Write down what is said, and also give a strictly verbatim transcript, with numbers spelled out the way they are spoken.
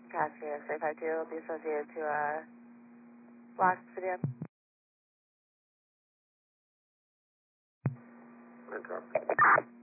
Gotcha. So five two will be associated to a blocked video. And copy.